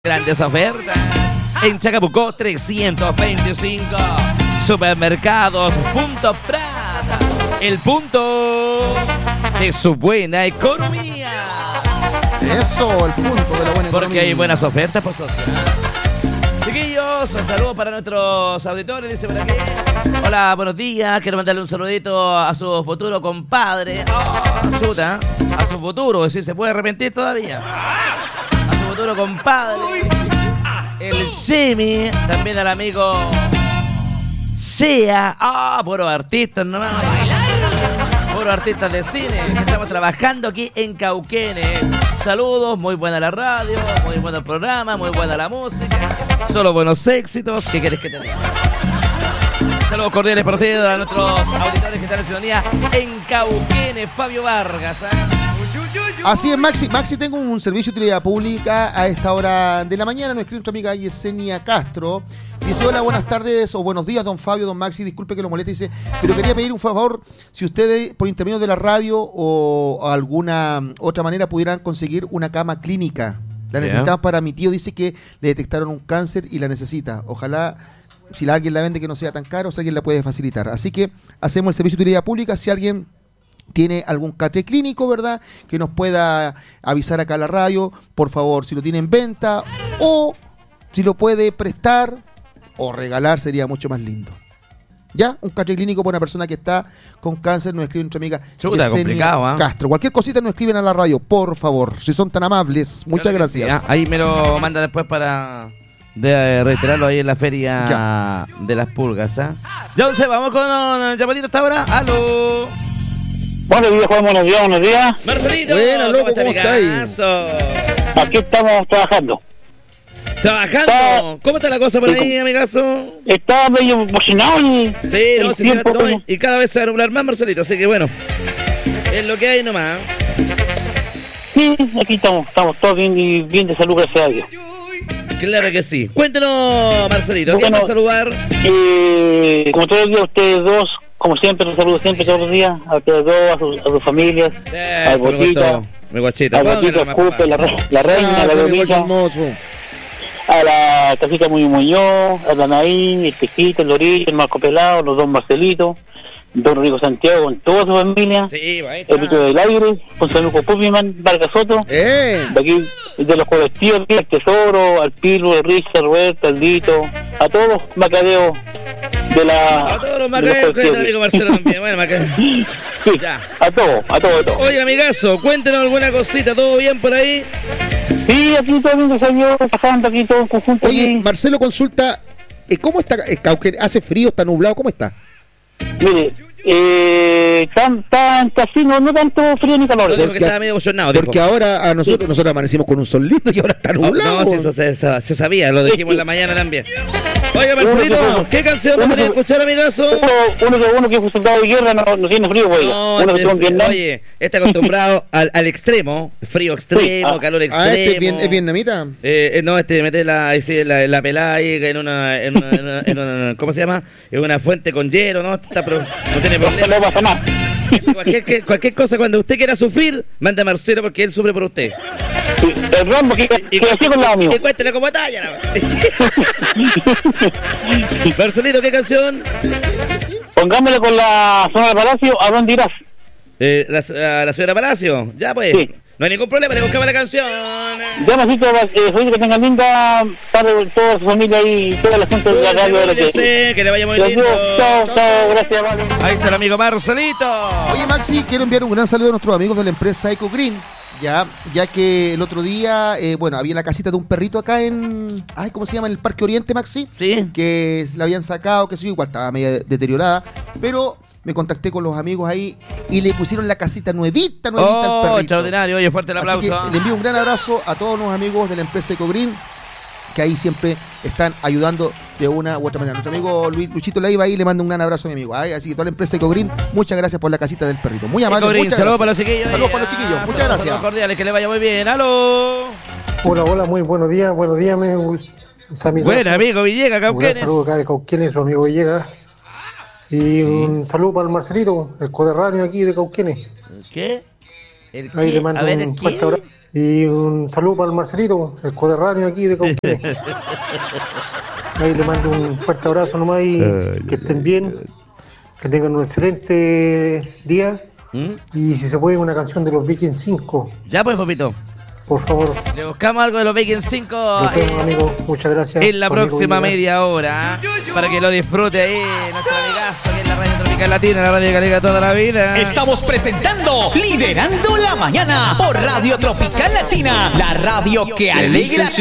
Grandes ofertas en Chacabuco 325. Supermercados Punto Prada, el punto de su buena economía. Eso, el punto de la buena economía. Porque hay buenas ofertas, por social. Chiquillos, un saludo para nuestros auditores. Dice por aquí: hola, buenos días. Quiero mandarle un saludito a su futuro compadre. Chuta, a su futuro, si se puede arrepentir todavía. A su futuro compadre, el Jimmy. También al amigo Sea. Puros artistas nomás. Puros artistas de cine que estamos trabajando aquí en Cauquenes. Saludos, muy buena la radio, muy buen el programa, muy buena la música. Solo buenos éxitos. ¿Qué quieres que te diga? Saludos cordiales para ustedes, a nuestros auditores que están en sintonía en Cauquenes. Fabio Vargas. Así es, Maxi. Maxi, tengo un servicio de utilidad pública a esta hora de la mañana. Nos escribe nuestra amiga Yesenia Castro. Dice: hola, buenas tardes o buenos días, don Fabio, don Maxi. Disculpe que lo moleste. Dice, pero quería pedir un favor, si ustedes por intermedio de la radio o alguna otra manera pudieran conseguir una cama clínica. La necesitamos para mi tío. Dice que le detectaron un cáncer y la necesita. Ojalá, si alguien la vende, que no sea tan caro, si alguien la puede facilitar. Así que hacemos el servicio de utilidad pública. Si alguien tiene algún catre clínico, ¿verdad?, que nos pueda avisar acá a la radio, por favor, si lo tiene en venta o si lo puede prestar o regalar, sería mucho más lindo. ¿Ya? Un catre clínico para una persona que está con cáncer. Nos escribe nuestra amiga Yesenia Castro. Cualquier cosita nos escriben a la radio, por favor, si son tan amables. Muchas gracias. Sí, ahí me lo manda después para reiterarlo ahí en la feria de las pulgas. Entonces, vamos con un llamadito hasta ahora. ¡Aló! Buenos días, Juan, buenos días. Marcelito, buena, loco, ¿cómo estáis? Aquí estamos trabajando. ¿Trabajando? ¿Cómo está la cosa por ahí, amigazo? Está medio emocionado y cada vez se va a nublar más, Marcelito, así que bueno, es lo que hay nomás. Sí, aquí estamos todos bien de salud, gracias a Dios. Claro que sí. Cuéntanos, Marcelito, ¿qué vas a saludar? Como todos los días, ustedes dos, como siempre, los saludo siempre todos los días, a ustedes dos, a sus familias, al Botita, mi guachito, al Botita, Cupe, la reina, la Lomita, a la Casita Muy Muñoz, a la Naín, el Tequito, el Lorito, el Marco Pelado, los dos Marcelitos, don Rico Santiago con toda su familia, el Vito del Aire, con San Lujo Pupiman, Vargas Soto, de aquí, de los colectivos, el Tesoro, al Pilo, el Richard, Roberto, al Dito, a todos, Macadeo de la... A todos los Macadeos, con el amigo Marcelo también, bueno, Macadeo. Sí, ya. A todos. Oye, amigazo, cuéntenos alguna cosita, ¿todo bien por ahí? Sí, aquí todo bien, que salió pasando aquí todo en conjunto. Oye, aquí. Marcelo consulta, ¿cómo está? ¿Hace frío, está nublado? ¿Cómo está? Mire, está así, no tanto frío ni calor. Porque estaba medio emocionado. Porque ahora nosotros amanecimos con un sol lindo y ahora está nublado. No, si eso se sabía, lo dijimos en la mañana también. Oiga, Marcelito, ¿qué canción me podría escuchar, amigazo? Uno que fue soldado de guerra no tiene frío, güey. Oye, está acostumbrado al extremo, frío extremo, calor extremo. ¿Es vietnamita? No, mete la pelada ahí en una, ¿cómo se llama? En una fuente con hielo, ¿no? No tiene problema. No pasa nada. Cualquier cosa, cuando usted quiera sufrir, manda a Marcelo porque él sufre por usted. El rombo que así con la amigo. Y cuéntele como talla. Marcelito, ¿qué canción? Pongámosle con la zona de Palacio, ¿a dónde irás? La señora Palacio, ya pues. Sí. No hay ningún problema, le buscamos la canción. Ya, Masito, que tengan linda tarde toda su familia y toda la gente de la radio. Que le vaya muy lindo. Chao, gracias, vale. Ahí está el amigo Marcelito. Oye, Maxi, quiero enviar un gran saludo a nuestros amigos de la empresa Eco Green. Ya que el otro día, había la casita de un perrito acá ¿cómo se llama? En el Parque Oriente, Maxi. Sí. Que la habían sacado, que sí, igual estaba media deteriorada, pero me contacté con los amigos ahí y le pusieron la casita nuevita al perrito. Extraordinario, oye, fuerte el aplauso. Así que le envío un gran abrazo a todos los amigos de la empresa Ecogreen, que ahí siempre están ayudando de una u otra manera. Nuestro amigo Luchito Leiva ahí le manda un gran abrazo a mi amigo. Así que toda la empresa Ecogreen, muchas gracias por la casita del perrito. Muy amable. Ecogreen, saludos para los chiquillos. Saludos para los chiquillos, muchas gracias. Cordiales, que le vaya muy bien. ¡Aló! Hola, muy buenos días, Buena, amigo Villegas, Cauquenes. Un saludo acá de Cauquenes, su amigo Villegas. Y un saludo para el Marcelito, el coterráneo aquí de Cauquenes. ¿Qué? Ahí le mando un fuerte abrazo. Y un saludo para el Marcelito, el coterráneo aquí de Cauquenes. Ahí le mando un fuerte abrazo nomás y que estén bien, que tengan un excelente día. Y si se puede, una canción de los Vikings 5. Ya pues, papito. Por favor. Le buscamos algo de los Vikings 5 amigo. Muchas gracias. en la próxima media hora, para que lo disfrute ahí nuestro amigazo aquí en la Radio Tropical Latina, la radio que liga toda la vida. Estamos presentando Liderando la Mañana por Radio Tropical Latina, la radio que alegra